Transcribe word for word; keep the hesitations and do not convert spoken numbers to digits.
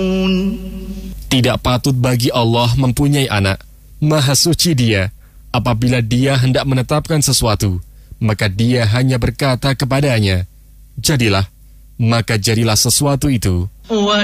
Tidak patut bagi Allah mempunyai anak. Maha suci Dia. Apabila Dia hendak menetapkan sesuatu, maka Dia hanya berkata kepadanya, jadilah, maka jadilah sesuatu itu.